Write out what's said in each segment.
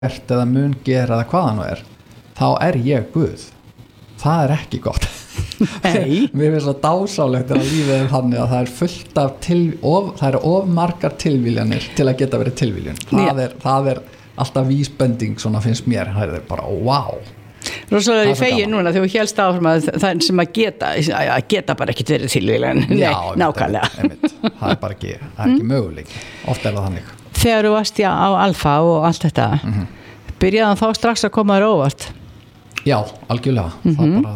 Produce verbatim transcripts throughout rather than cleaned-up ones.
gert eða mun gera eða hvaða nú er, þá er ég Guð. Það er ekki gott. Nei. Mér finnst það dásalegt að lífið er þannig að það er fullt af til, of, það eru of margar tilviljanir til að geta verið tilviljun. Það er, það er alltaf vísbending svona finnst mér, það er bara wow. Rosalega í fegi núna þegar þú hélst áfram að það sem að geta að geta bara ekkit verið tilviljan. Já, nákvæmlega. Einmitt, einmitt. Það er bara ekki, það er ekki mm. möguleik. Oft er það þannig. Þegar þú varst á Alfa og allt þetta, mm-hmm. byrjaði þá strax að koma þér óvart? Já, algjörlega. Mm-hmm. Það bara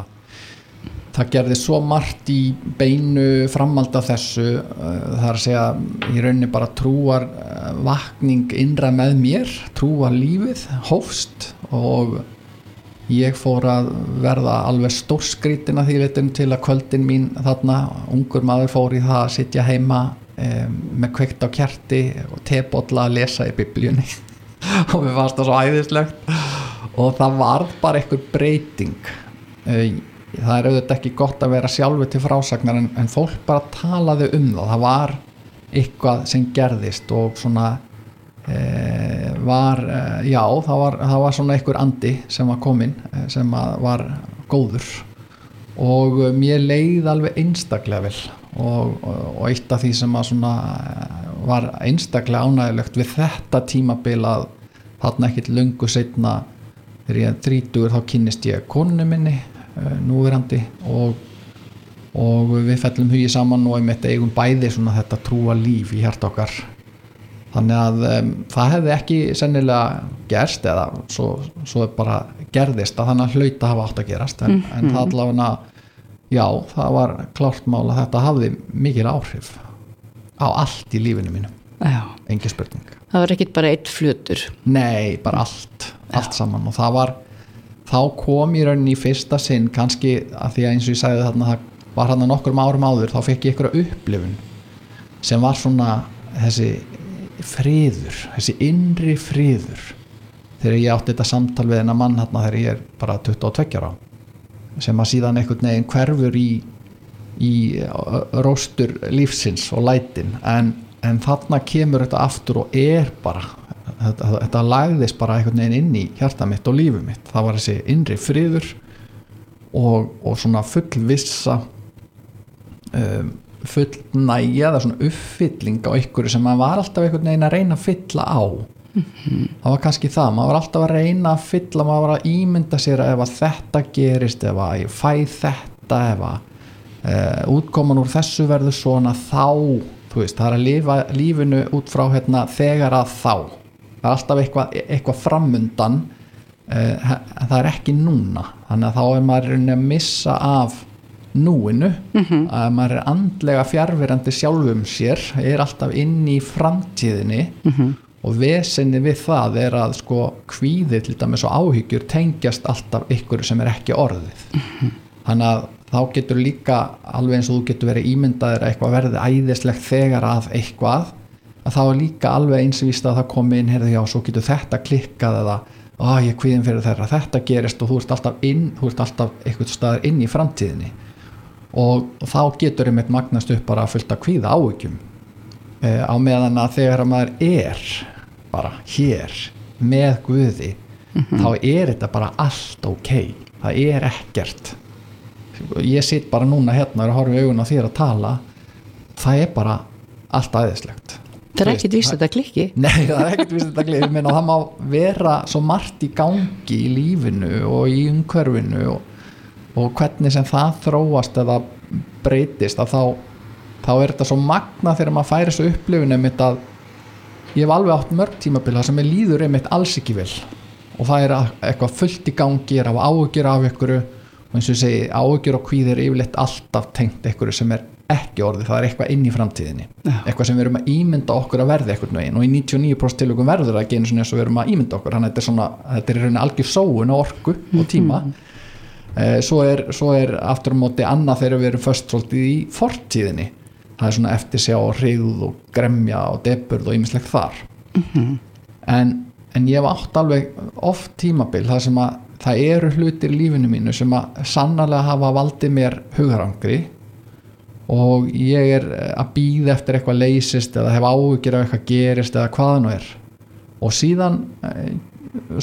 það gerði svo margt í beinu framhald af þessu, það er að segja í rauninni bara trúar vakning innra með mér, trúar lífið, hófst og ég fór að verða alveg stórskrítin að því leitum til að kvöldin mín þarna, ungur maður fór í það að sitja heima um, með kveikt á kerti og tebolla að lesa í biblíunni og mér fannst það svo æðislegt og það varð bara einhver breyting. Það er auðvitað ekki gott að vera sjálfur til frásagnar en, en fólk bara talaði um það. Það var eitthvað sem gerðist og svona e, var, e, já, það var, það var svona einhver andi sem var kominn, sem var góður og mér leið alveg einstaklega vel og, og, og eitt af því sem að svona var einstaklega ánægilegt við þetta tímabil að þarna ekkert löngu seinna þegar ég er þrítugur þá kynnist ég konunni minni núverandi og, og við fellum hugi saman og einmitt eigum bæði svona þetta trúa líf í hjarta okkar þannig að um, það hefði ekki sennilega gerst eða svo, svo bara gerðist að þannig að hlauta hafa átt að gerast en, mm-hmm. en það allavega já, það var klárt mál að þetta hafði mikil áhrif á allt í lífinu mínu engin spurning. Það var ekkit bara eitt flutur? Nei, bara allt, allt saman og það var þá kom í rauninni í fyrsta sinn kannski að því að eins og ég sagði þarna það var hann að nokkrum árum áður þá fekk ég einhverja upplifun sem var svona þessi friður, þessi innri friður þegar ég átti þetta samtal við þennan mann þarna þegar ég er bara tuttugu og tveggja ára sem að síðan einhvern veginn hverfur í, í róstur lífsins og lætin en, en þarna kemur þetta aftur og er bara Þetta, þetta lagðist bara einhvern veginn inn í hjarta mitt og lífi mitt það var þessi innri friður og, og svona fullvissa um, fullnægja eða svona uppfylling á einhverju sem maður var alltaf einhvern veginn að reyna að fylla á mm-hmm. það var kannski það, maður var alltaf að reyna að fylla maður var að ímynda sér ef að þetta gerist ef að ég fæ þetta ef að uh, útkoman úr þessu verður svona þá þú veist, það er að lifa lífinu út frá hérna, þegar að þá það er alltaf eitthvað, eitthvað framundan uh, það er ekki núna þannig að þá er maður að missa af núinu mm-hmm. að maður er andlega fjarverandi sjálfum sér er alltaf inn í framtíðinni mm-hmm. og vesenni við það er að sko kvíði til dæmis og áhyggjur tengjast alltaf ykkur sem er ekki orðið mm-hmm. þannig að þá getur líka alveg eins og þú getur verið ímyndaðir að eitthvað verði æðislegt þegar að eitthvað að þá er líka alveg einsvíst að það komi inn heyrðu já, svo getur þetta klikkað eða á, ég kvíðin fyrir þeirra, þetta gerist og þú ert alltaf inn, þú ert alltaf eitthvað staðar inn í framtíðinni og, og þá getur einmitt magnast upp bara fullt að kvíða áhyggjum e, á meðan að þegar maður er bara hér með Guði mm-hmm. þá er þetta bara allt ok, það er ekkert ég sitt bara núna hérna og horfi augun á þér að tala það er bara allt æðislegt Það er ekkert víst þetta klikki? Nei, það er ekkert víst þetta klikki. Ég meina það má vera svo margt í gangi í lífinu og í umhverfinu og, og hvernig sem það þróast eða breytist að þá, þá er þetta svo magna þegar maður færi svo upplifinu mitt að ég hef alveg átt mörg tímabila sem er líður einmitt alls ekki vel og það er eitthvað fullt í gangi, er af áhyggjur af ykkur og eins og ég segi áhyggjur og kvíðir yfirleitt alltaf tengt ykkur sem er ekki orðið, það er eitthvað inn í framtíðinni ja. Eitthvað sem við erum að ímynda okkur að verði eitthvað veginn og í níutíu og níu prósent tilvikum verður það ekki eins og við erum að ímynda okkur þannig að þetta er svona, þetta er í rauninni algjör sóun á orku og tíma mm-hmm. eh, svo, er, svo er aftur á móti annað þegar við erum först svolítið í fortíðinni það er svona eftirsjá og hryggð og gremja og deburð og ýmislegt þar mm-hmm. en, en ég hef átt alveg oft tímabil það sem að það eru hlutir í lífinu mínu sem að sannarlega hafa valdið mér hugarangri og ég er að bíða eftir eitthvað leysist eða hef áhyggjur af eitthvað gerist eða hvað nú er og síðan